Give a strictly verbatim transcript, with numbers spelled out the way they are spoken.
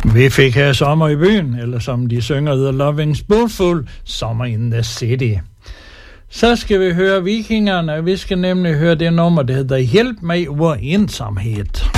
Vi fik her Sommer i byen, eller som de synger, The Loving Spoonful, Summer in the City. Så skal vi høre Vikingerne, vi skal nemlig høre det nummer, der hedder Hjælp mig vor ensomhed.